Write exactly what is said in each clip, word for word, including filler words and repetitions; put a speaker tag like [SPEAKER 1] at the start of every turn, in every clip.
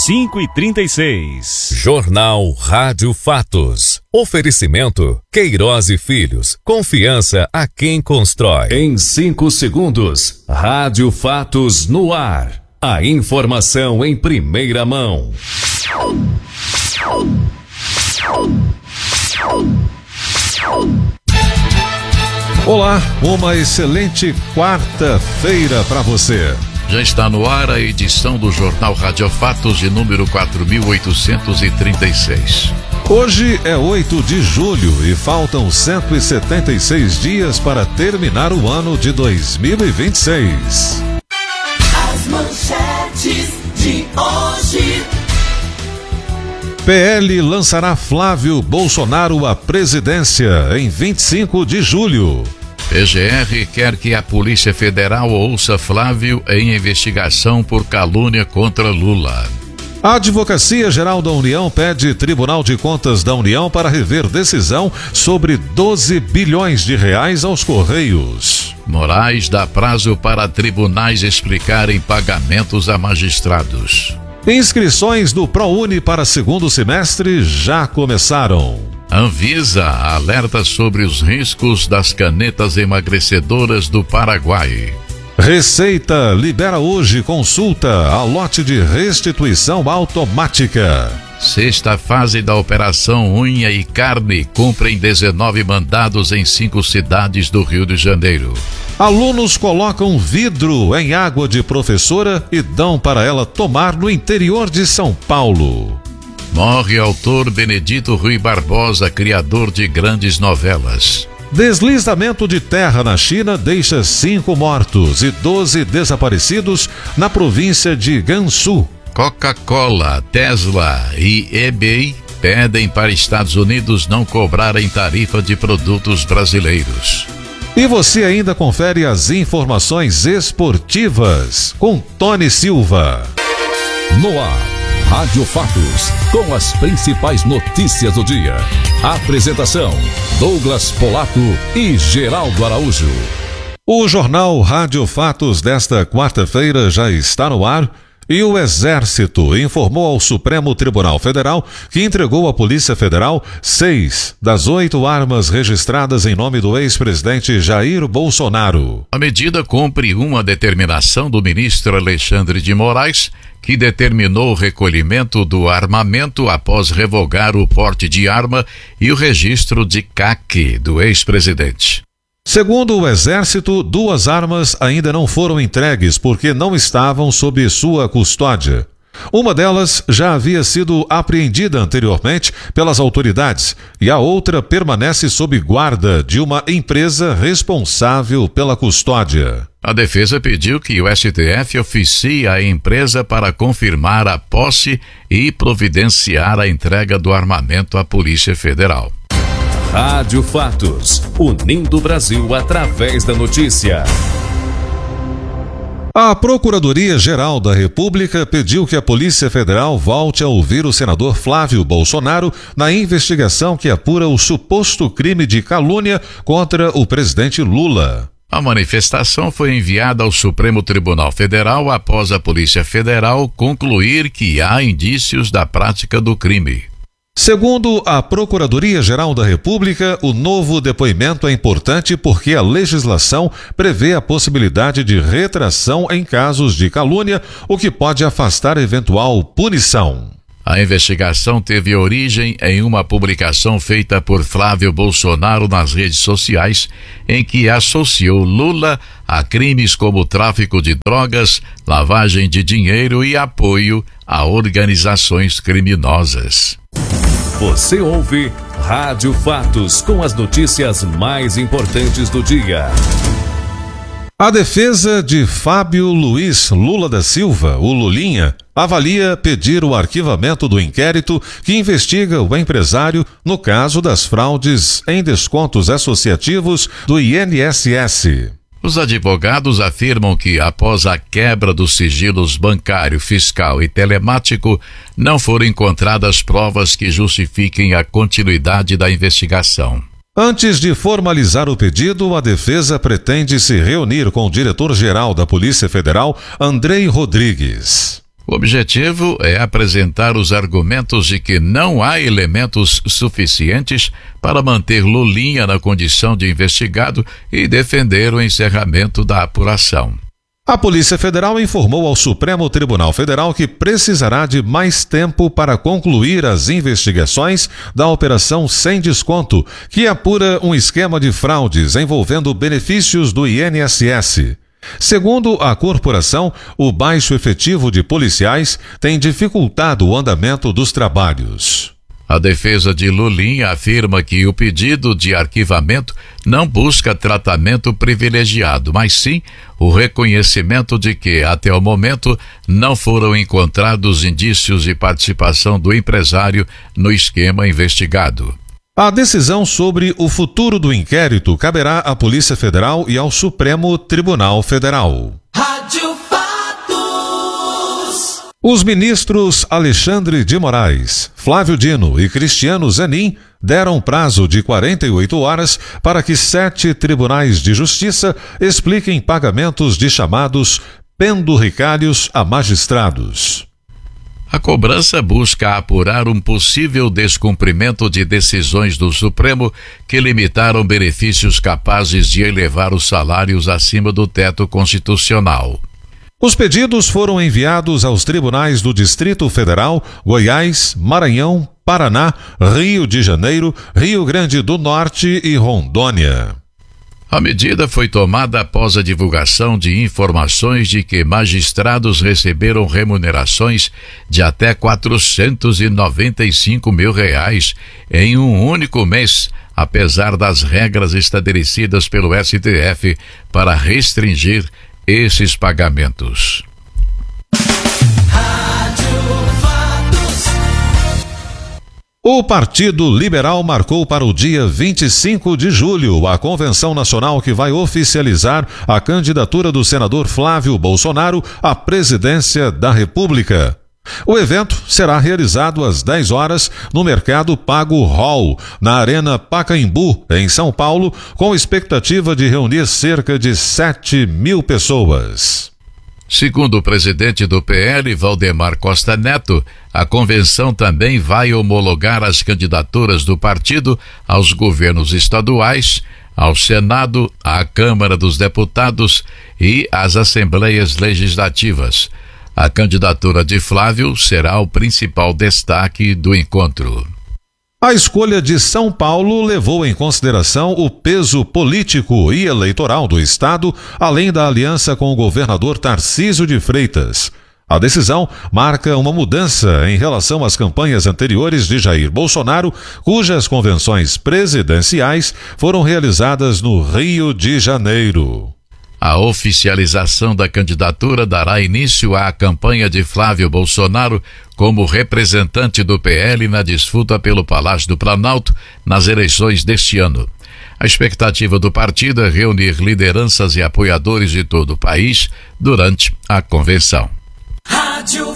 [SPEAKER 1] cinco e trinta e seis.
[SPEAKER 2] Jornal Rádio Fatos. Oferecimento Queiroz e Filhos. Confiança a quem constrói. Em cinco segundos, Rádio Fatos no ar. A informação em primeira mão. Olá, uma excelente quarta-feira para você.
[SPEAKER 3] Já está no ar a edição do Jornal Rádio Fatos de número quatro mil oitocentos e trinta e seis.
[SPEAKER 2] Hoje é oito de julho e faltam cento e setenta e seis dias para terminar o ano de dois mil e vinte e seis.
[SPEAKER 4] As manchetes de hoje.
[SPEAKER 2] P L lançará Flávio Bolsonaro à presidência em vinte e cinco de julho.
[SPEAKER 3] P G R quer que a Polícia Federal ouça Flávio em investigação por calúnia contra Lula.
[SPEAKER 2] A Advocacia Geral da União pede Tribunal de Contas da União para rever decisão sobre doze bilhões de reais aos Correios.
[SPEAKER 3] Moraes dá prazo para tribunais explicarem pagamentos a magistrados.
[SPEAKER 2] Inscrições do ProUni para segundo semestre já começaram.
[SPEAKER 3] Anvisa alerta sobre os riscos das canetas emagrecedoras do Paraguai.
[SPEAKER 2] Receita libera hoje consulta a lote de restituição automática.
[SPEAKER 3] Sexta fase da Operação Unha e Carne cumprem dezenove mandados em cinco cidades do Rio de Janeiro.
[SPEAKER 2] Alunos colocam vidro em água de professora e dão para ela tomar no interior de São Paulo.
[SPEAKER 3] Morre autor Benedito Rui Barbosa, criador de grandes novelas.
[SPEAKER 2] Deslizamento de terra na China deixa cinco mortos e doze desaparecidos na província de Gansu.
[SPEAKER 3] Coca-Cola, Tesla e eBay pedem para Estados Unidos não cobrarem tarifa de produtos brasileiros.
[SPEAKER 2] E você ainda confere as informações esportivas com Tony Silva.
[SPEAKER 5] No ar, Rádio Fatos, com as principais notícias do dia. Apresentação, Douglas Polato e Geraldo Araújo.
[SPEAKER 2] O Jornal Rádio Fatos desta quarta-feira já está no ar. E o Exército informou ao Supremo Tribunal Federal que entregou à Polícia Federal seis das oito armas registradas em nome do ex-presidente Jair Bolsonaro.
[SPEAKER 3] A medida cumpre uma determinação do ministro Alexandre de Moraes, que determinou o recolhimento do armamento após revogar o porte de arma e o registro de C A C do ex-presidente.
[SPEAKER 2] Segundo o Exército, duas armas ainda não foram entregues porque não estavam sob sua custódia. Uma delas já havia sido apreendida anteriormente pelas autoridades e a outra permanece sob guarda de uma empresa responsável pela custódia.
[SPEAKER 3] A defesa pediu que o S T F oficie a empresa para confirmar a posse e providenciar a entrega do armamento à Polícia Federal.
[SPEAKER 5] Rádio Fatos, unindo o Brasil através da notícia.
[SPEAKER 2] A Procuradoria-Geral da República pediu que a Polícia Federal volte a ouvir o senador Flávio Bolsonaro na investigação que apura o suposto crime de calúnia contra o presidente Lula.
[SPEAKER 3] A manifestação foi enviada ao Supremo Tribunal Federal após a Polícia Federal concluir que há indícios da prática do crime.
[SPEAKER 2] Segundo a Procuradoria-Geral da República, o novo depoimento é importante porque a legislação prevê a possibilidade de retração em casos de calúnia, o que pode afastar eventual punição.
[SPEAKER 3] A investigação teve origem em uma publicação feita por Flávio Bolsonaro nas redes sociais, em que associou Lula a crimes como tráfico de drogas, lavagem de dinheiro e apoio a organizações criminosas.
[SPEAKER 5] Você ouve Rádio Fatos com as notícias mais importantes do dia.
[SPEAKER 2] A defesa de Fábio Luiz Lula da Silva, o Lulinha, avalia pedir o arquivamento do inquérito que investiga o empresário no caso das fraudes em descontos associativos do I N S S.
[SPEAKER 3] Os advogados afirmam que, após a quebra dos sigilos bancário, fiscal e telemático, não foram encontradas provas que justifiquem a continuidade da investigação.
[SPEAKER 2] Antes de formalizar o pedido, a defesa pretende se reunir com o diretor-geral da Polícia Federal, Andrei Rodrigues.
[SPEAKER 3] O objetivo é apresentar os argumentos de que não há elementos suficientes para manter Lulinha na condição de investigado e defender o encerramento da apuração.
[SPEAKER 2] A Polícia Federal informou ao Supremo Tribunal Federal que precisará de mais tempo para concluir as investigações da Operação Sem Desconto, que apura um esquema de fraudes envolvendo benefícios do I N S S. Segundo a corporação, o baixo efetivo de policiais tem dificultado o andamento dos trabalhos.
[SPEAKER 3] A defesa de Lulinha afirma que o pedido de arquivamento não busca tratamento privilegiado, mas sim o reconhecimento de que, até o momento, não foram encontrados indícios de participação do empresário no esquema investigado.
[SPEAKER 2] A decisão sobre o futuro do inquérito caberá à Polícia Federal e ao Supremo Tribunal Federal.
[SPEAKER 4] Rádio Fatos.
[SPEAKER 2] Os ministros Alexandre de Moraes, Flávio Dino e Cristiano Zanin deram prazo de quarenta e oito horas para que sete tribunais de justiça expliquem pagamentos de chamados penduricários a magistrados.
[SPEAKER 3] A cobrança busca apurar um possível descumprimento de decisões do Supremo que limitaram benefícios capazes de elevar os salários acima do teto constitucional.
[SPEAKER 2] Os pedidos foram enviados aos tribunais do Distrito Federal, Goiás, Maranhão, Paraná, Rio de Janeiro, Rio Grande do Norte e Rondônia.
[SPEAKER 3] A medida foi tomada após a divulgação de informações de que magistrados receberam remunerações de até quatrocentos e noventa e cinco mil reais em um único mês, apesar das regras estabelecidas pelo S T F para restringir esses pagamentos.
[SPEAKER 2] O Partido Liberal marcou para o dia vinte e cinco de julho a convenção nacional que vai oficializar a candidatura do senador Flávio Bolsonaro à presidência da República. O evento será realizado às dez horas no Mercado Pago Hall, na Arena Pacaembu, em São Paulo, com expectativa de reunir cerca de sete mil pessoas.
[SPEAKER 3] Segundo o presidente do P L, Valdemar Costa Neto, a convenção também vai homologar as candidaturas do partido aos governos estaduais, ao Senado, à Câmara dos Deputados e às Assembleias Legislativas. A candidatura de Flávio será o principal destaque do encontro.
[SPEAKER 2] A escolha de São Paulo levou em consideração o peso político e eleitoral do estado, além da aliança com o governador Tarcísio de Freitas. A decisão marca uma mudança em relação às campanhas anteriores de Jair Bolsonaro, cujas convenções presidenciais foram realizadas no Rio de Janeiro.
[SPEAKER 3] A oficialização da candidatura dará início à campanha de Flávio Bolsonaro como representante do P L na disputa pelo Palácio do Planalto nas eleições deste ano. A expectativa do partido é reunir lideranças e apoiadores de todo o país durante a convenção.
[SPEAKER 4] Rádio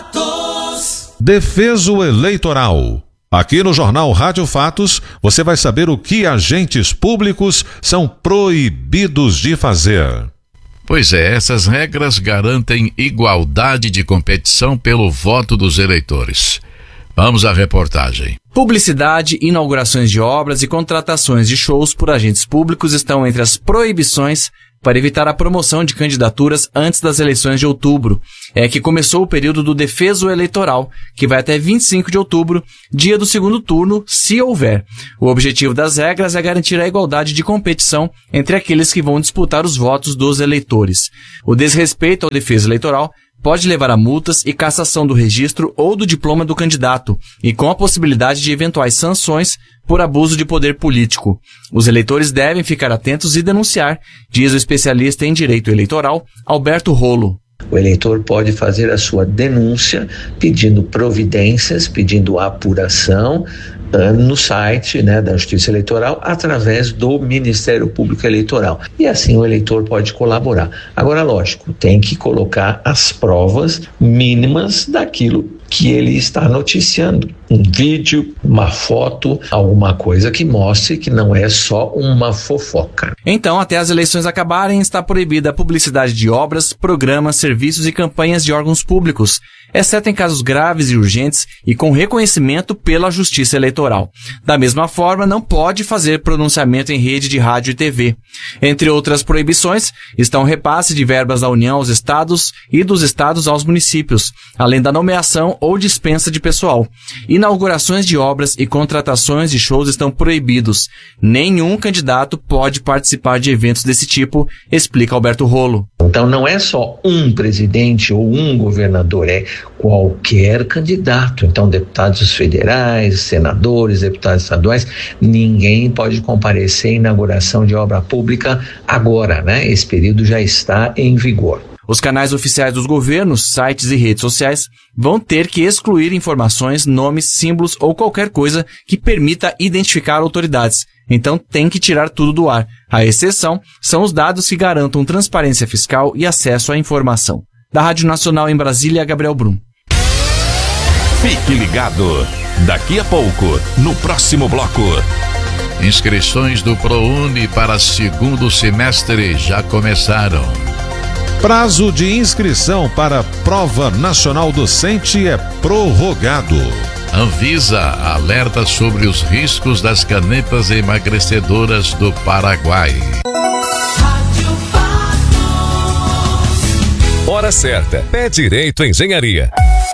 [SPEAKER 4] Fatos.
[SPEAKER 2] Defeso eleitoral. Aqui no Jornal Rádio Fatos, você vai saber o que agentes públicos são proibidos de fazer.
[SPEAKER 3] Pois é, essas regras garantem igualdade de competição pelo voto dos eleitores. Vamos à reportagem.
[SPEAKER 6] Publicidade, inaugurações de obras e contratações de shows por agentes públicos estão entre as proibições para evitar a promoção de candidaturas antes das eleições de outubro. É que começou o período do defeso eleitoral, que vai até vinte e cinco de outubro, dia do segundo turno, se houver. O objetivo das regras é garantir a igualdade de competição entre aqueles que vão disputar os votos dos eleitores. O desrespeito ao defeso eleitoral pode levar a multas e cassação do registro ou do diploma do candidato, e com a possibilidade de eventuais sanções por abuso de poder político. Os eleitores devem ficar atentos e denunciar, diz o especialista em direito eleitoral, Alberto Rolo.
[SPEAKER 7] O eleitor pode fazer a sua denúncia pedindo providências, pedindo apuração uh, no site, né, da Justiça Eleitoral através do Ministério Público Eleitoral. E assim o eleitor pode colaborar. Agora, lógico, tem que colocar as provas mínimas daquilo que ele está noticiando. um vídeo, uma foto, alguma coisa que mostre que não é só uma fofoca.
[SPEAKER 6] Então, até as eleições acabarem, está proibida a publicidade de obras, programas, serviços e campanhas de órgãos públicos, exceto em casos graves e urgentes e com reconhecimento pela Justiça Eleitoral. Da mesma forma, não pode fazer pronunciamento em rede de rádio e T V. Entre outras proibições, estão o repasse de verbas da União aos estados e dos estados aos municípios, além da nomeação ou dispensa de pessoal. Inaugurações de obras e contratações de shows estão proibidos. Nenhum candidato pode participar de eventos desse tipo, explica Alberto Rolo.
[SPEAKER 7] Então não é só um presidente ou um governador, é qualquer candidato. Então deputados federais, senadores, deputados estaduais, ninguém pode comparecer à inauguração de obra pública agora, né? Esse período já está em vigor.
[SPEAKER 6] Os canais oficiais dos governos, sites e redes sociais vão ter que excluir informações, nomes, símbolos ou qualquer coisa que permita identificar autoridades. Então tem que tirar tudo do ar. A exceção são os dados que garantam transparência fiscal e acesso à informação. Da Rádio Nacional em Brasília, Gabriel Brum.
[SPEAKER 5] Fique ligado. Daqui a pouco, no próximo bloco.
[SPEAKER 3] Inscrições do ProUni para segundo semestre já começaram.
[SPEAKER 2] Prazo de inscrição para a Prova Nacional Docente é prorrogado.
[SPEAKER 3] Anvisa alerta sobre os riscos das canetas emagrecedoras do Paraguai.
[SPEAKER 5] Hora certa. Pé Direito Engenharia.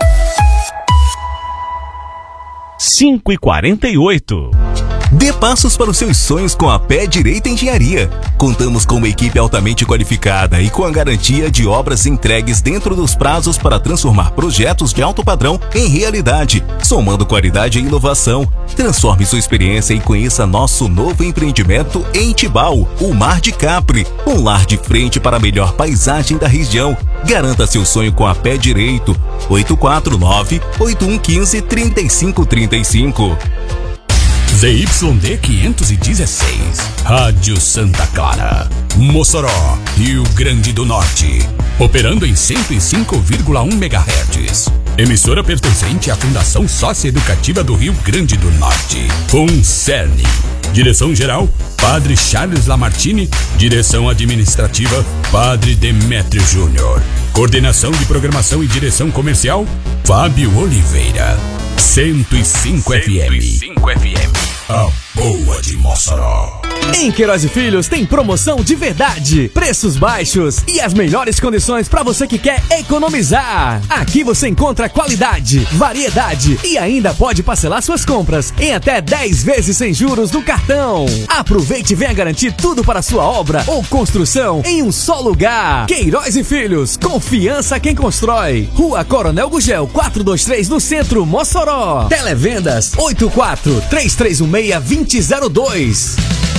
[SPEAKER 1] cinco e quarenta e oito.
[SPEAKER 8] Dê passos para os seus sonhos com a Pé Direito Engenharia. Contamos com uma equipe altamente qualificada e com a garantia de obras entregues dentro dos prazos para transformar projetos de alto padrão em realidade, somando qualidade e inovação. Transforme sua experiência e conheça nosso novo empreendimento em Tibau, o Mar de Capri, um lar de frente para a melhor paisagem da região. Garanta seu sonho com a Pé Direito. oito quatro nove, oito um um cinco, três cinco três cinco.
[SPEAKER 9] Z Y D quinhentos e dezesseis, Rádio Santa Clara, Mossoró, Rio Grande do Norte, operando em cento e cinco vírgula um megahertz. Emissora pertencente à Fundação Socioeducativa do Rio Grande do Norte, FUNCERN. Direção-geral, Padre Charles Lamartine. Direção administrativa, Padre Demétrio Júnior. Coordenação de programação e direção comercial, Fábio Oliveira. cento e cinco F M. cento e cinco F M. A boa de Mossoró.
[SPEAKER 10] Em Queiroz e Filhos tem promoção de verdade, preços baixos e as melhores condições para você que quer economizar. Aqui você encontra qualidade, variedade e ainda pode parcelar suas compras em até dez vezes sem juros no cartão. Aproveite e venha garantir tudo para sua obra ou construção em um só lugar. Queiroz e Filhos, confiança quem constrói. Rua Coronel Gugel quatrocentos e vinte e três no centro, Mossoró. Televendas oito quatro três três um seis, dois zero zero dois.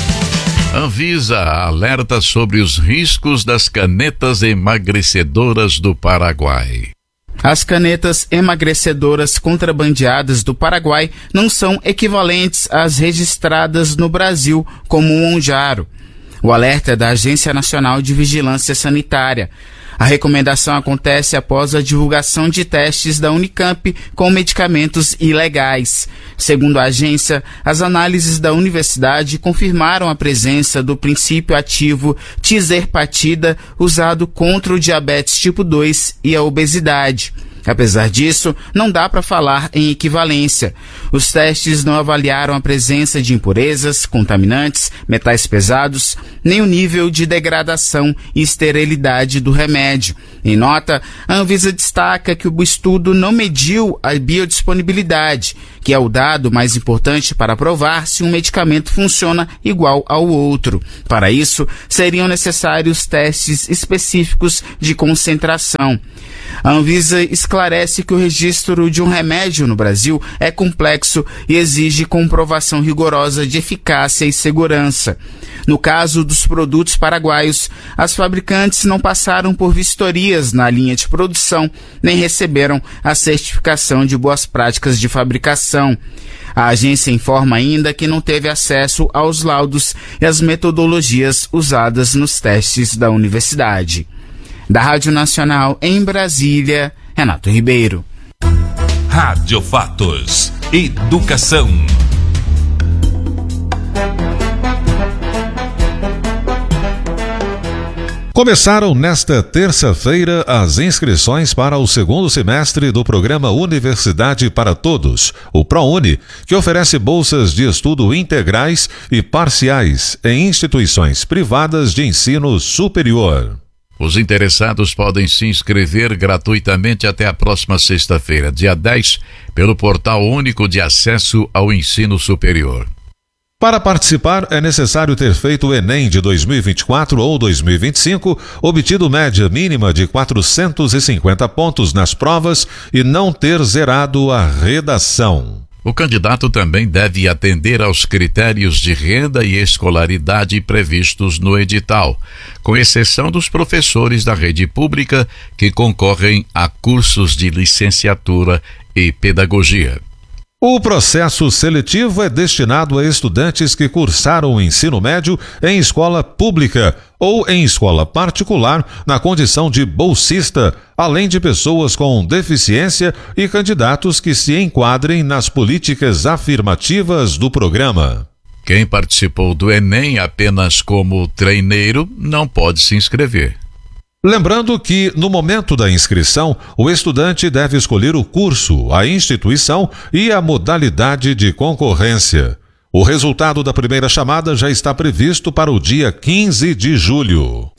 [SPEAKER 3] Anvisa alerta sobre os riscos das canetas emagrecedoras do Paraguai.
[SPEAKER 11] As canetas emagrecedoras contrabandeadas do Paraguai não são equivalentes às registradas no Brasil, como o Monjaro. O alerta é da Agência Nacional de Vigilância Sanitária. A recomendação acontece após a divulgação de testes da Unicamp com medicamentos ilegais. Segundo a agência, as análises da universidade confirmaram a presença do princípio ativo tizerpatida usado contra o diabetes tipo dois e a obesidade. Apesar disso, não dá para falar em equivalência. Os testes não avaliaram a presença de impurezas, contaminantes, metais pesados, nem o nível de degradação e esterilidade do remédio. Em nota, a Anvisa destaca que o estudo não mediu a biodisponibilidade, que é o dado mais importante para provar se um medicamento funciona igual ao outro. Para isso, seriam necessários testes específicos de concentração. A Anvisa esclarece que o registro de um remédio no Brasil é complexo e exige comprovação rigorosa de eficácia e segurança. No caso dos produtos paraguaios, as fabricantes não passaram por vistorias na linha de produção, nem receberam a certificação de boas práticas de fabricação. A agência informa ainda que não teve acesso aos laudos e às metodologias usadas nos testes da universidade. Da Rádio Nacional em Brasília, Renato Ribeiro.
[SPEAKER 5] Rádio Fatos.
[SPEAKER 8] Educação.
[SPEAKER 2] Começaram nesta terça-feira as inscrições para o segundo semestre do programa Universidade para Todos, o ProUni, que oferece bolsas de estudo integrais e parciais em instituições privadas de ensino superior.
[SPEAKER 3] Os interessados podem se inscrever gratuitamente até a próxima sexta-feira, dia dez, pelo Portal Único de Acesso ao Ensino Superior.
[SPEAKER 2] Para participar, é necessário ter feito o Enem de dois mil e vinte e quatro ou dois mil e vinte e cinco, obtido média mínima de quatrocentos e cinquenta pontos nas provas e não ter zerado a redação.
[SPEAKER 3] O candidato também deve atender aos critérios de renda e escolaridade previstos no edital, com exceção dos professores da rede pública que concorrem a cursos de licenciatura e pedagogia.
[SPEAKER 2] O processo seletivo é destinado a estudantes que cursaram o ensino médio em escola pública ou em escola particular na condição de bolsista, além de pessoas com deficiência e candidatos que se enquadrem nas políticas afirmativas do programa.
[SPEAKER 3] Quem participou do Enem apenas como treineiro não pode se inscrever.
[SPEAKER 2] Lembrando que, no momento da inscrição, o estudante deve escolher o curso, a instituição e a modalidade de concorrência. O resultado da primeira chamada já está previsto para o dia quinze de julho.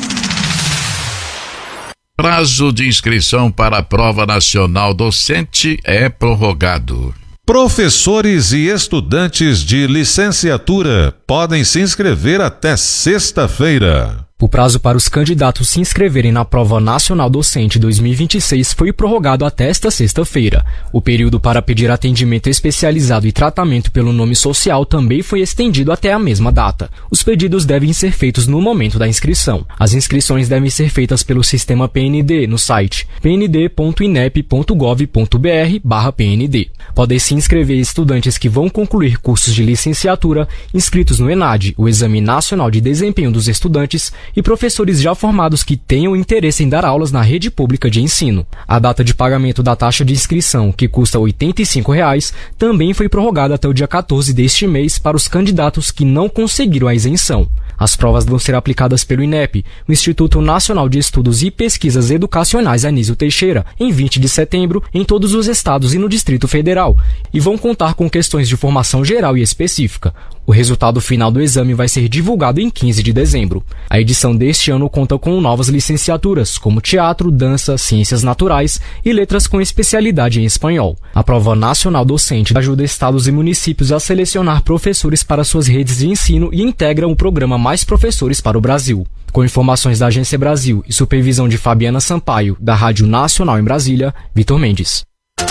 [SPEAKER 3] Prazo de inscrição para a Prova Nacional Docente é prorrogado.
[SPEAKER 2] Professores e estudantes de licenciatura podem se inscrever até sexta-feira.
[SPEAKER 12] O prazo para os candidatos se inscreverem na Prova Nacional Docente dois mil e vinte e seis foi prorrogado até esta sexta-feira. O período para pedir atendimento especializado e tratamento pelo nome social também foi estendido até a mesma data. Os pedidos devem ser feitos no momento da inscrição. As inscrições devem ser feitas pelo sistema P N D no site p n d ponto inep ponto gov ponto b r barra p n d. Podem se inscrever estudantes que vão concluir cursos de licenciatura inscritos no ENAD, o Exame Nacional de Desempenho dos Estudantes, e professores já formados que tenham interesse em dar aulas na rede pública de ensino. A data de pagamento da taxa de inscrição, que custa oitenta e cinco reais, também foi prorrogada até o dia quatorze deste mês para os candidatos que não conseguiram a isenção. As provas vão ser aplicadas pelo INEP, o Instituto Nacional de Estudos e Pesquisas Educacionais Anísio Teixeira, em vinte de setembro, em todos os estados e no Distrito Federal, e vão contar com questões de formação geral e específica. O resultado final do exame vai ser divulgado em quinze de dezembro. A edição deste ano conta com novas licenciaturas, como teatro, dança, ciências naturais e letras com especialidade em espanhol. A Prova Nacional Docente ajuda estados e municípios a selecionar professores para suas redes de ensino e integra o programa Mais Professores para o Brasil. Com informações da Agência Brasil e supervisão de Fabiana Sampaio, da Rádio Nacional em Brasília, Vitor Mendes.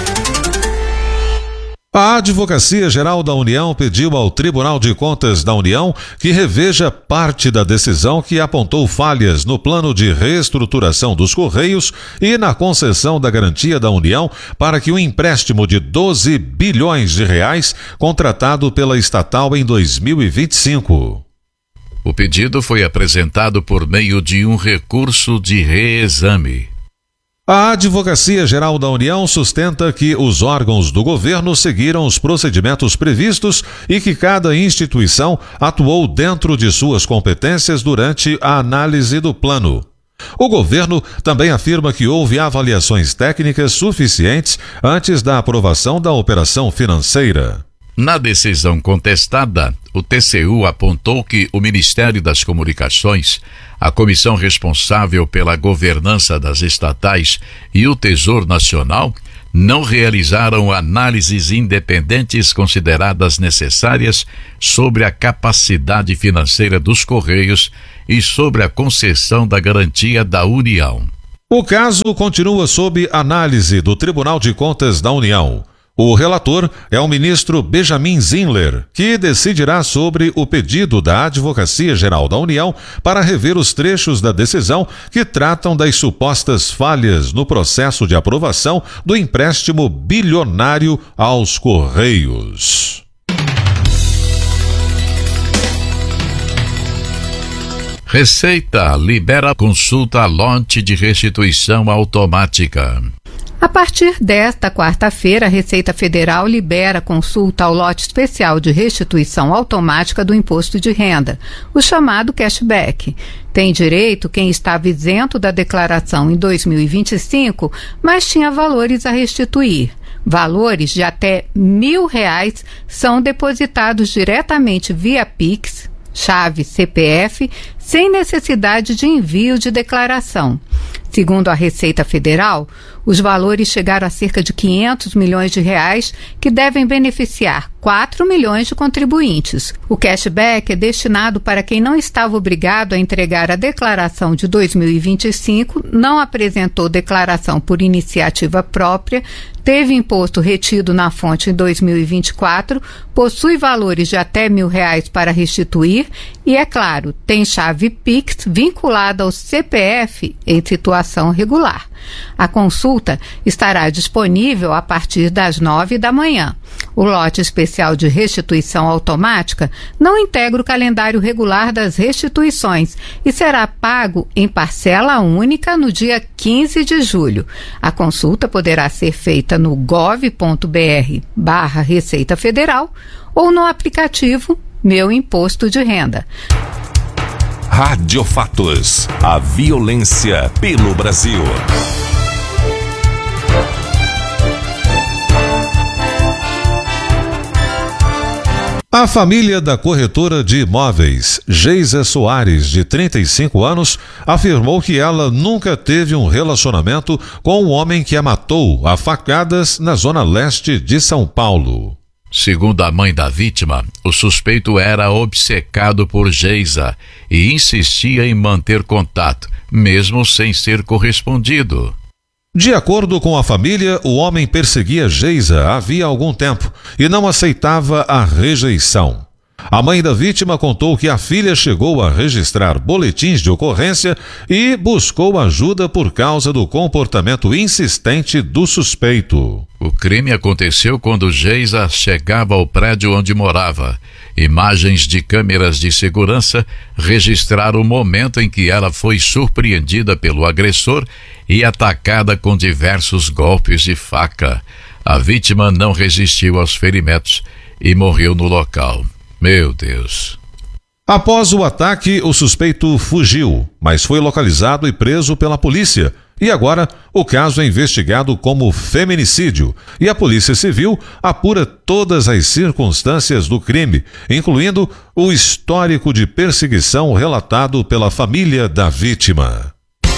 [SPEAKER 2] A Advocacia Geral da União pediu ao Tribunal de Contas da União que reveja parte da decisão que apontou falhas no plano de reestruturação dos Correios e na concessão da garantia da União para que o empréstimo de doze bilhões de reais contratado pela estatal em dois mil e vinte e cinco.
[SPEAKER 3] O pedido foi apresentado por meio de um recurso de reexame.
[SPEAKER 2] A Advocacia Geral da União sustenta que os órgãos do governo seguiram os procedimentos previstos e que cada instituição atuou dentro de suas competências durante a análise do plano. O governo também afirma que houve avaliações técnicas suficientes antes da aprovação da operação financeira.
[SPEAKER 3] Na decisão contestada, o T C U apontou que o Ministério das Comunicações, a comissão responsável pela governança das estatais e o Tesouro Nacional não realizaram análises independentes consideradas necessárias sobre a capacidade financeira dos Correios e sobre a concessão da garantia da União.
[SPEAKER 2] O caso continua sob análise do Tribunal de Contas da União. O relator é o ministro Benjamin Zinler, que decidirá sobre o pedido da Advocacia Geral da União para rever os trechos da decisão que tratam das supostas falhas no processo de aprovação do empréstimo bilionário aos Correios.
[SPEAKER 3] Receita libera consulta a lote de restituição automática.
[SPEAKER 13] A partir desta quarta-feira, a Receita Federal libera consulta ao lote especial de restituição automática do imposto de renda, o chamado cashback. Tem direito quem estava isento da declaração em dois mil e vinte e cinco, mas tinha valores a restituir. Valores de até mil reais são depositados diretamente via Pix, chave C P F, sem necessidade de envio de declaração. Segundo a Receita Federal, os valores chegaram a cerca de quinhentos milhões de reais, que devem beneficiar quatro milhões de contribuintes. O cashback é destinado para quem não estava obrigado a entregar a declaração de dois mil e vinte e cinco, não apresentou declaração por iniciativa própria, teve imposto retido na fonte em dois mil e vinte e quatro, possui valores de até mil reais para restituir e, é claro, tem chave Pix vinculada ao C P F em situação regular. A consulta estará disponível a partir das nove da manhã. O lote especial de restituição automática não integra o calendário regular das restituições e será pago em parcela única no dia quinze de julho. A consulta poderá ser feita no gov ponto br barra Receita Federal ou no aplicativo Meu Imposto de Renda.
[SPEAKER 8] Rádio Fatos. A violência pelo Brasil.
[SPEAKER 2] A família da corretora de imóveis, Geisa Soares, de trinta e cinco anos, afirmou que ela nunca teve um relacionamento com o homem que a matou a facadas na zona leste de São Paulo.
[SPEAKER 3] Segundo a mãe da vítima, o suspeito era obcecado por Geisa e insistia em manter contato, mesmo sem ser correspondido.
[SPEAKER 2] De acordo com a família, o homem perseguia Geisa havia algum tempo e não aceitava a rejeição. A mãe da vítima contou que a filha chegou a registrar boletins de ocorrência e buscou ajuda por causa do comportamento insistente do suspeito.
[SPEAKER 3] O crime aconteceu quando Geisa chegava ao prédio onde morava. Imagens de câmeras de segurança registraram o momento em que ela foi surpreendida pelo agressor e atacada com diversos golpes de faca. A vítima não resistiu aos ferimentos e morreu no local. Meu Deus.
[SPEAKER 2] Após o ataque, o suspeito fugiu, mas foi localizado e preso pela polícia. E agora, o caso é investigado como feminicídio e a Polícia Civil apura todas as circunstâncias do crime, incluindo o histórico de perseguição relatado pela família da vítima.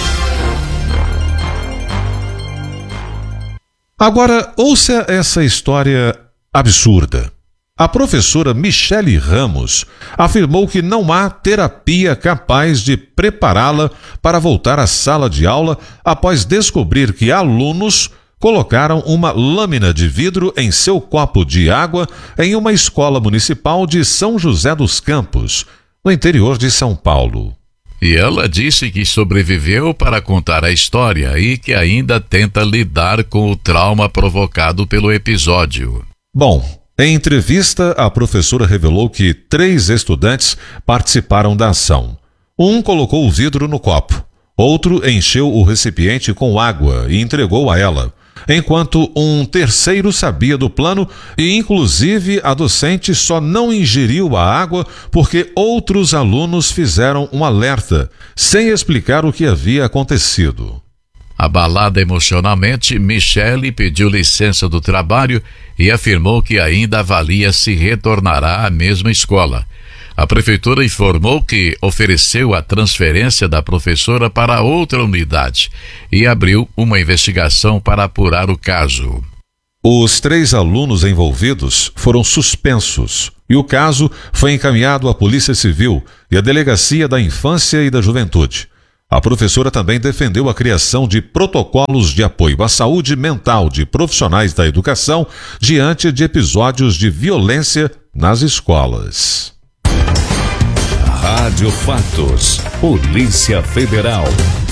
[SPEAKER 2] Agora, ouça essa história absurda. A professora Michele Ramos afirmou que não há terapia capaz de prepará-la para voltar à sala de aula após descobrir que alunos colocaram uma lâmina de vidro em seu copo de água em uma escola municipal de São José dos Campos, no interior de São Paulo.
[SPEAKER 3] E ela disse que sobreviveu para contar a história e que ainda tenta lidar com o trauma provocado pelo episódio.
[SPEAKER 2] Bom, em entrevista, a professora revelou que três estudantes participaram da ação. Um colocou o vidro no copo, outro encheu o recipiente com água e entregou a ela, enquanto um terceiro sabia do plano e, inclusive, a docente só não ingeriu a água porque outros alunos fizeram um alerta, sem explicar o que havia acontecido.
[SPEAKER 3] Abalada emocionalmente, Michele pediu licença do trabalho e afirmou que ainda avalia se retornará à mesma escola. A prefeitura informou que ofereceu a transferência da professora para outra unidade e abriu uma investigação para apurar o caso.
[SPEAKER 2] Os três alunos envolvidos foram suspensos e o caso foi encaminhado à Polícia Civil e à Delegacia da Infância e da Juventude. A professora também defendeu a criação de protocolos de apoio à saúde mental de profissionais da educação diante de episódios de violência nas escolas.
[SPEAKER 5] Rádio Fatos. Polícia Federal.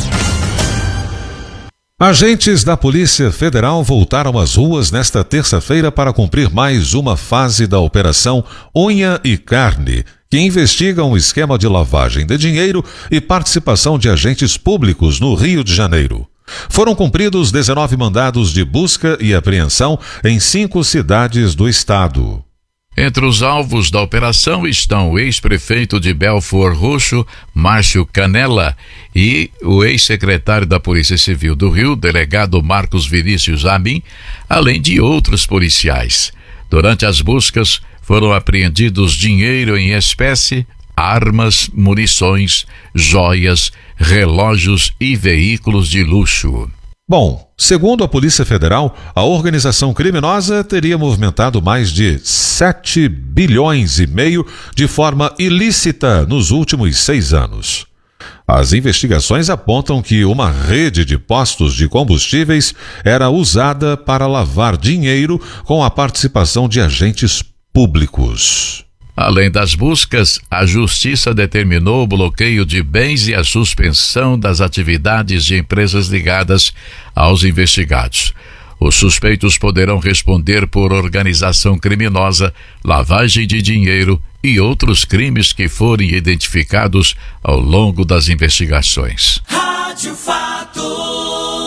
[SPEAKER 2] Agentes da Polícia Federal voltaram às ruas nesta terça-feira para cumprir mais uma fase da Operação Unha e Carne, que investiga um esquema de lavagem de dinheiro e participação de agentes públicos no Rio de Janeiro. Foram cumpridos dezenove mandados de busca e apreensão em cinco cidades do estado.
[SPEAKER 3] Entre os alvos da operação estão o ex-prefeito de Belford Roxo, Márcio Canella, e o ex-secretário da Polícia Civil do Rio, delegado Marcos Vinícius Amin, além de outros policiais. Durante as buscas, foram apreendidos dinheiro em espécie, armas, munições, joias, relógios e veículos de luxo.
[SPEAKER 2] Bom, segundo a Polícia Federal, a organização criminosa teria movimentado mais de sete bilhões e meio de forma ilícita nos últimos seis anos. As investigações apontam que uma rede de postos de combustíveis era usada para lavar dinheiro com a participação de agentes públicos.
[SPEAKER 3] Além das buscas, a Justiça determinou o bloqueio de bens e a suspensão das atividades de empresas ligadas aos investigados. Os suspeitos poderão responder por organização criminosa, lavagem de dinheiro e outros crimes que forem identificados ao longo das investigações.
[SPEAKER 4] Rádio Fatos.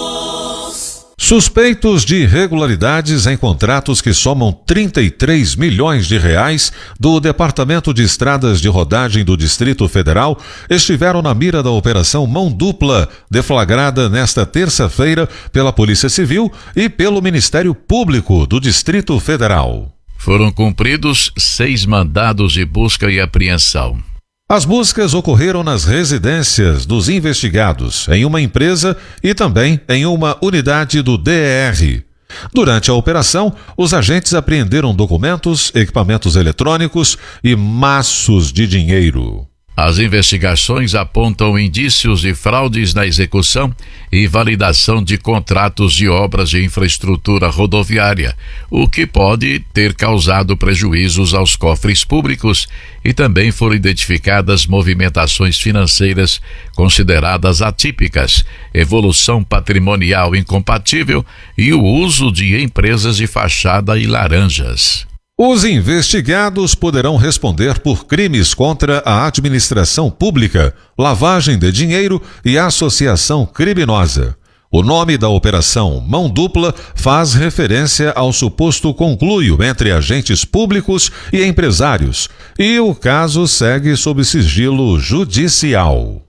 [SPEAKER 2] Suspeitos de irregularidades em contratos que somam trinta e três milhões de reais do Departamento de Estradas de Rodagem do Distrito Federal estiveram na mira da Operação Mão Dupla, deflagrada nesta terça-feira pela Polícia Civil e pelo Ministério Público do Distrito Federal.
[SPEAKER 3] Foram cumpridos seis mandados de busca e apreensão.
[SPEAKER 2] As buscas ocorreram nas residências dos investigados, em uma empresa e também em uma unidade do D E R. Durante a operação, os agentes apreenderam documentos, equipamentos eletrônicos e maços de dinheiro.
[SPEAKER 3] As investigações apontam indícios de fraudes na execução e validação de contratos de obras de infraestrutura rodoviária, o que pode ter causado prejuízos aos cofres públicos, e também foram identificadas movimentações financeiras consideradas atípicas, evolução patrimonial incompatível e o uso de empresas de fachada e laranjas.
[SPEAKER 2] Os investigados poderão responder por crimes contra a administração pública, lavagem de dinheiro e associação criminosa. O nome da operação Mão Dupla faz referência ao suposto conluio entre agentes públicos e empresários, e o caso segue sob sigilo judicial.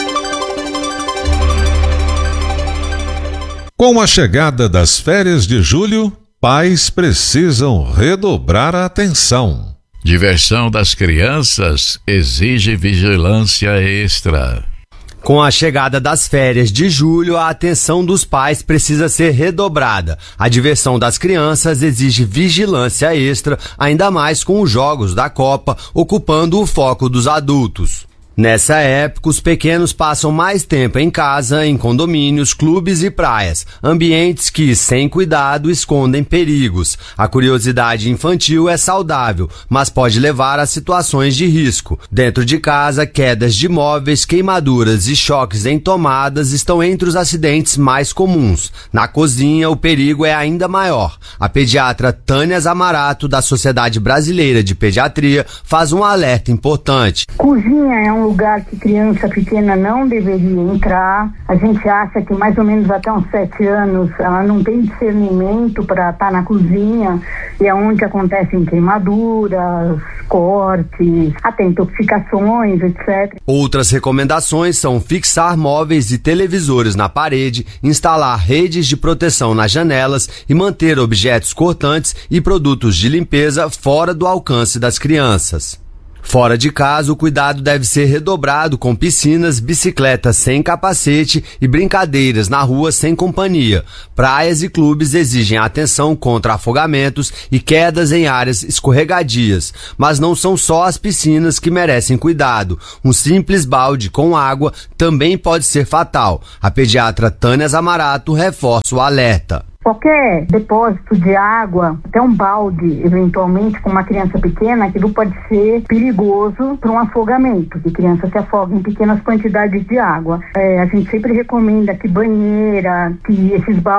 [SPEAKER 2] Com a chegada das férias de julho, pais precisam redobrar a atenção.
[SPEAKER 3] Diversão das crianças exige vigilância extra.
[SPEAKER 14] Com a chegada das férias de julho, a atenção dos pais precisa ser redobrada. A diversão das crianças exige vigilância extra, ainda mais com os jogos da Copa ocupando o foco dos adultos. Nessa época, os pequenos passam mais tempo em casa, em condomínios, clubes e praias, ambientes que, sem cuidado, escondem perigos. A curiosidade infantil é saudável, mas pode levar a situações de risco. Dentro de casa, quedas de móveis, queimaduras e choques em tomadas estão entre os acidentes mais comuns. Na cozinha, o perigo é ainda maior. A pediatra Tânia Zamarato, da Sociedade Brasileira de Pediatria, faz um alerta importante.
[SPEAKER 15] Cozinha é um lugar que criança pequena não deveria entrar. A gente acha que mais ou menos até uns sete anos ela não tem discernimento para estar na cozinha, e é onde acontecem queimaduras, cortes, até intoxicações, etcétera.
[SPEAKER 14] Outras recomendações são fixar móveis e televisores na parede, instalar redes de proteção nas janelas e manter objetos cortantes e produtos de limpeza fora do alcance das crianças. Fora de casa, o cuidado deve ser redobrado com piscinas, bicicletas sem capacete e brincadeiras na rua sem companhia. Praias e clubes exigem atenção contra afogamentos e quedas em áreas escorregadias. Mas não são só as piscinas que merecem cuidado. Um simples balde com água também pode ser fatal. A pediatra Tânia Zamarato reforça o alerta.
[SPEAKER 15] Qualquer depósito de água, até um balde, eventualmente, com uma criança pequena, aquilo pode ser perigoso para um afogamento, que criança se afoga em pequenas quantidades de água. É, a gente sempre recomenda que banheira, que esses baldes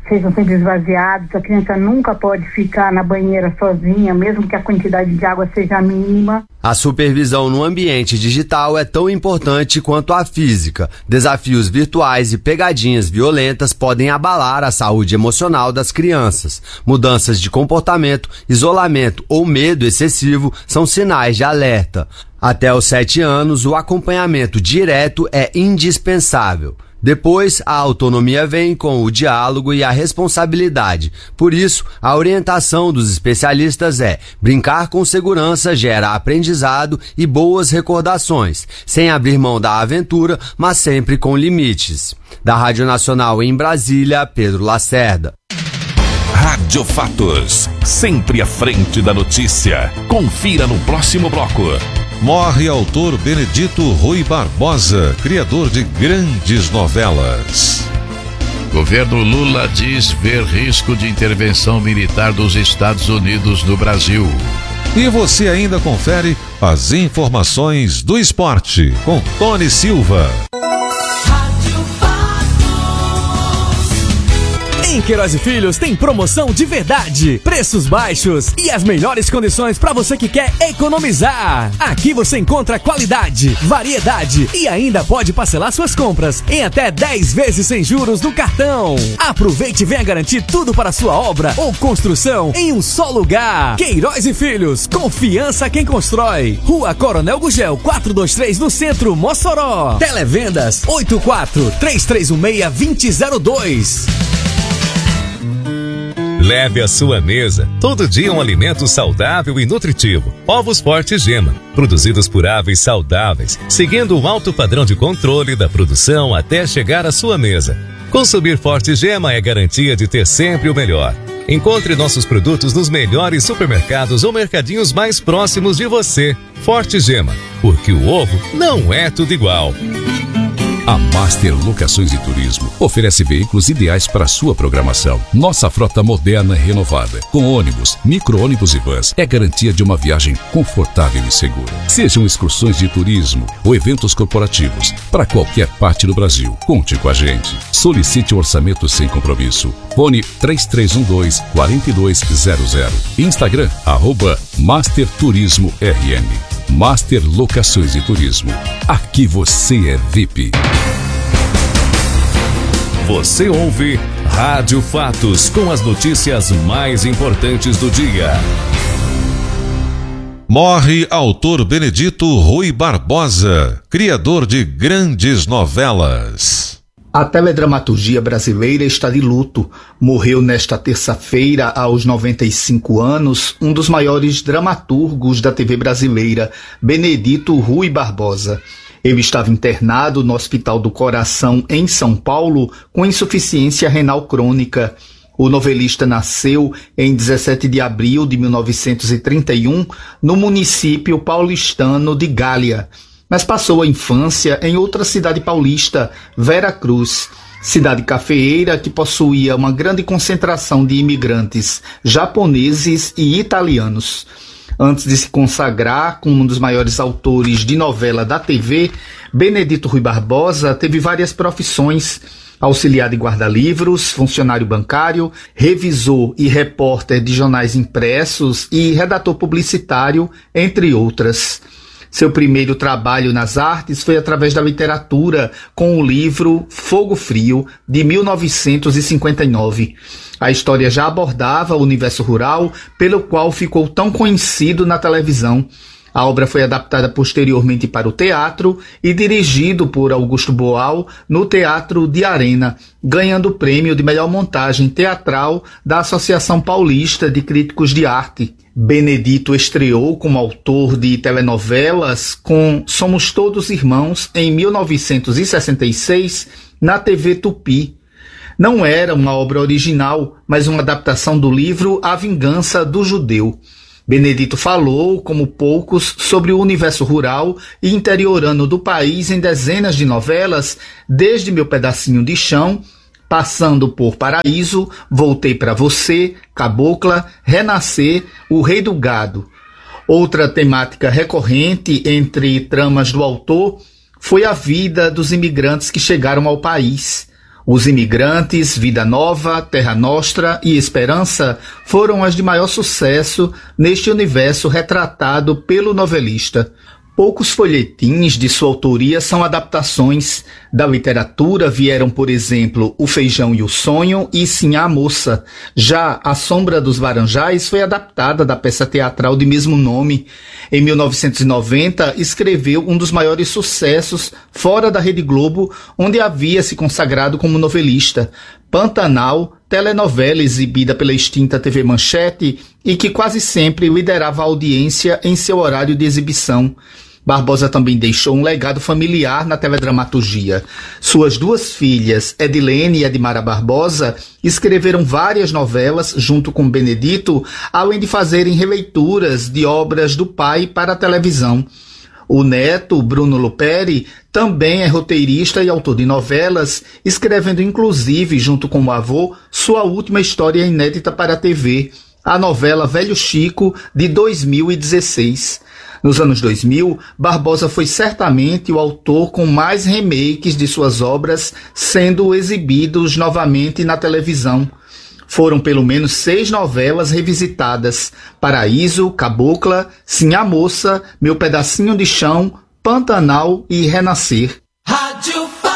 [SPEAKER 15] sejam sempre esvaziados. A criança nunca pode ficar na banheira sozinha, mesmo que a quantidade de água seja mínima.
[SPEAKER 14] A supervisão no ambiente digital é tão importante quanto a física. Desafios virtuais e pegadinhas violentas podem abalar a saúde emocional das crianças. Mudanças de comportamento, isolamento ou medo excessivo são sinais de alerta. Até os sete anos, o acompanhamento direto é indispensável. Depois, a autonomia vem com o diálogo e a responsabilidade. Por isso, a orientação dos especialistas é: brincar com segurança gera aprendizado e boas recordações, sem abrir mão da aventura, mas sempre com limites. Da Rádio Nacional em Brasília, Pedro Lacerda.
[SPEAKER 5] Rádio Fatos, sempre à frente da notícia. Confira no próximo bloco.
[SPEAKER 2] Morre autor Benedito Rui Barbosa, criador de grandes novelas.
[SPEAKER 3] Governo Lula diz ver risco de intervenção militar dos Estados Unidos no Brasil.
[SPEAKER 2] E você ainda confere as informações do esporte com Tony Silva.
[SPEAKER 10] Em Queiroz e Filhos tem promoção de verdade, preços baixos e as melhores condições para você que quer economizar. Aqui você encontra qualidade, variedade e ainda pode parcelar suas compras em até dez vezes sem juros no cartão. Aproveite e venha garantir tudo para sua obra ou construção em um só lugar. Queiroz e Filhos, confiança quem constrói. Rua Coronel Gugel, quatrocentos e vinte e três, no centro, Mossoró. Televendas oito quatro três três um seis, dois zero zero dois.
[SPEAKER 16] Leve à sua mesa todo dia um alimento saudável e nutritivo. Ovos Forte Gema, produzidos por aves saudáveis, seguindo um alto padrão de controle da produção até chegar à sua mesa. Consumir Forte Gema é garantia de ter sempre o melhor. Encontre nossos produtos nos melhores supermercados ou mercadinhos mais próximos de você. Forte Gema, porque o ovo não é tudo igual.
[SPEAKER 5] A Master Locações e Turismo oferece veículos ideais para sua programação. Nossa frota moderna e renovada, com ônibus, micro-ônibus e vans, é garantia de uma viagem confortável e segura. Sejam excursões de turismo ou eventos corporativos, para qualquer parte do Brasil, conte com a gente. Solicite um orçamento sem compromisso. Fone três três um dois, quatro dois zero zero. Instagram, arroba Master Turismo R N. Master Locações e Turismo. Aqui você é V I P.
[SPEAKER 16] Você ouve Rádio Fatos com as notícias mais importantes do dia.
[SPEAKER 2] Morre autor Benedito Rui Barbosa, criador de grandes novelas.
[SPEAKER 17] A teledramaturgia brasileira está de luto. Morreu nesta terça-feira, aos noventa e cinco anos, um dos maiores dramaturgos da T V brasileira, Benedito Rui Barbosa. Ele estava internado no Hospital do Coração, em São Paulo, com insuficiência renal crônica. O novelista nasceu em dezessete de abril de mil novecentos e trinta e um, no município paulistano de Gália, mas passou a infância em outra cidade paulista, Vera Cruz, cidade cafeeira que possuía uma grande concentração de imigrantes japoneses e italianos. Antes de se consagrar como um dos maiores autores de novela da T V, Benedito Rui Barbosa teve várias profissões: auxiliar de guarda-livros, funcionário bancário, revisor e repórter de jornais impressos e redator publicitário, entre outras. Seu primeiro trabalho nas artes foi através da literatura, com o livro Fogo Frio, de mil novecentos e cinquenta e nove. A história já abordava o universo rural, pelo qual ficou tão conhecido na televisão. A obra foi adaptada posteriormente para o teatro e dirigido por Augusto Boal no Teatro de Arena, ganhando o prêmio de melhor montagem teatral da Associação Paulista de Críticos de Arte. Benedito estreou como autor de telenovelas com Somos Todos Irmãos em mil novecentos e sessenta e seis na T V Tupi. Não era uma obra original, mas uma adaptação do livro A Vingança do Judeu. Benedito falou, como poucos, sobre o universo rural e interiorano do país em dezenas de novelas, desde Meu Pedacinho de Chão, passando por Paraíso, Voltei Pra Você, Cabocla, Renascer, O Rei do Gado. Outra temática recorrente entre tramas do autor foi a vida dos imigrantes que chegaram ao país. Os Imigrantes, Vida Nova, Terra Nostra e Esperança foram as de maior sucesso neste universo retratado pelo novelista. Poucos folhetins de sua autoria são adaptações. Da literatura vieram, por exemplo, O Feijão e o Sonho e Sim a Moça. Já A Sombra dos Laranjais foi adaptada da peça teatral de mesmo nome. Em mil novecentos e noventa, escreveu um dos maiores sucessos fora da Rede Globo, onde havia se consagrado como novelista, Pantanal, telenovela exibida pela extinta T V Manchete e que quase sempre liderava a audiência em seu horário de exibição. Barbosa também deixou um legado familiar na teledramaturgia. Suas duas filhas, Edilene e Edmara Barbosa, escreveram várias novelas junto com Benedito, além de fazerem releituras de obras do pai para a televisão. O neto, Bruno Luperi, também é roteirista e autor de novelas, escrevendo inclusive, junto com o avô, sua última história inédita para a T V, a novela Velho Chico, de dois mil e dezesseis. Nos anos dois mil, Barbosa foi certamente o autor com mais remakes de suas obras sendo exibidos novamente na televisão. Foram pelo menos seis novelas revisitadas: Paraíso, Cabocla, Sim a Moça, Meu Pedacinho de Chão, Pantanal e Renascer.
[SPEAKER 4] Rádio Fatos.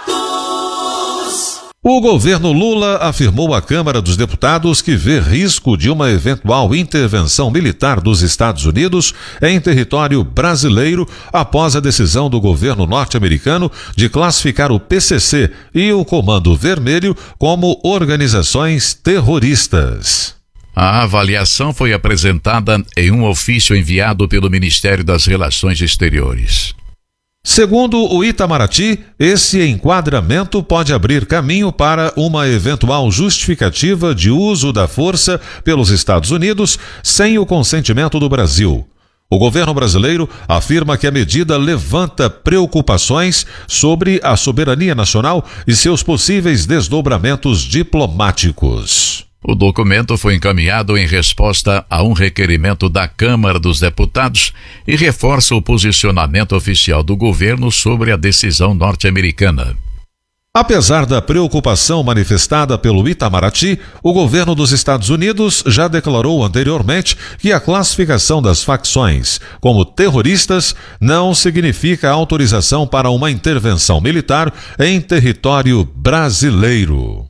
[SPEAKER 2] O governo Lula afirmou à Câmara dos Deputados que vê risco de uma eventual intervenção militar dos Estados Unidos em território brasileiro após a decisão do governo norte-americano de classificar o P C C e o Comando Vermelho como organizações terroristas.
[SPEAKER 3] A avaliação foi apresentada em um ofício enviado pelo Ministério das Relações Exteriores.
[SPEAKER 2] Segundo o Itamaraty, esse enquadramento pode abrir caminho para uma eventual justificativa de uso da força pelos Estados Unidos sem o consentimento do Brasil. O governo brasileiro afirma que a medida levanta preocupações sobre a soberania nacional e seus possíveis desdobramentos diplomáticos.
[SPEAKER 3] O documento foi encaminhado em resposta a um requerimento da Câmara dos Deputados e reforça o posicionamento oficial do governo sobre a decisão norte-americana.
[SPEAKER 2] Apesar da preocupação manifestada pelo Itamaraty, o governo dos Estados Unidos já declarou anteriormente que a classificação das facções como terroristas não significa autorização para uma intervenção militar em território brasileiro.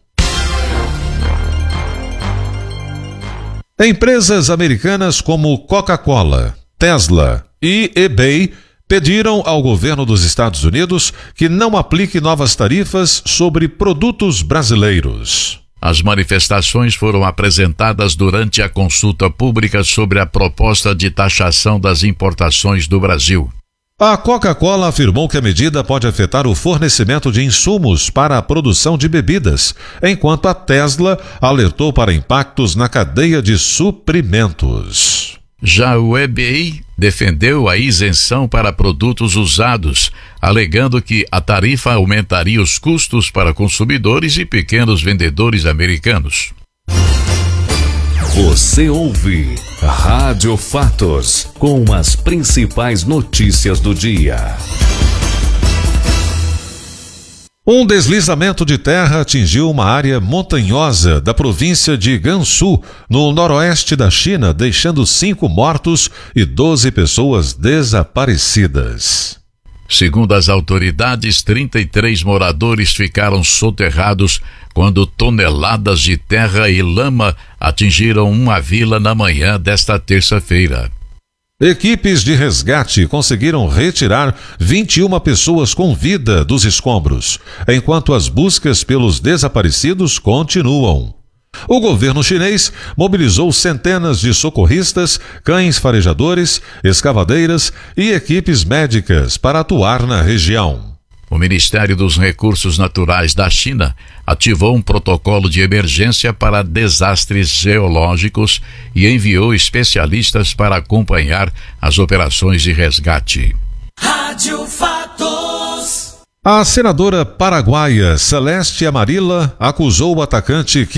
[SPEAKER 2] Empresas americanas como Coca-Cola, Tesla e eBay pediram ao governo dos Estados Unidos que não aplique novas tarifas sobre produtos brasileiros.
[SPEAKER 3] As manifestações foram apresentadas durante a consulta pública sobre a proposta de taxação das importações do Brasil.
[SPEAKER 2] A Coca-Cola afirmou que a medida pode afetar o fornecimento de insumos para a produção de bebidas, enquanto a Tesla alertou para impactos na cadeia de suprimentos.
[SPEAKER 3] Já o eBay defendeu a isenção para produtos usados, alegando que a tarifa aumentaria os custos para consumidores e pequenos vendedores americanos.
[SPEAKER 1] Você ouve Rádio Fatos, com as principais notícias do dia.
[SPEAKER 2] Um deslizamento de terra atingiu uma área montanhosa da província de Gansu, no noroeste da China, deixando cinco mortos e doze pessoas desaparecidas.
[SPEAKER 3] Segundo as autoridades, trinta e três moradores ficaram soterrados quando toneladas de terra e lama atingiram uma vila na manhã desta terça-feira.
[SPEAKER 2] Equipes de resgate conseguiram retirar vinte e uma pessoas com vida dos escombros, enquanto as buscas pelos desaparecidos continuam. O governo chinês mobilizou centenas de socorristas, cães farejadores, escavadeiras e equipes médicas para atuar na região.
[SPEAKER 3] O Ministério dos Recursos Naturais da China ativou um protocolo de emergência para desastres geológicos e enviou especialistas para acompanhar as operações de resgate.
[SPEAKER 4] Rádio Fatos.
[SPEAKER 2] A senadora paraguaia Celeste Amarilla acusou o atacante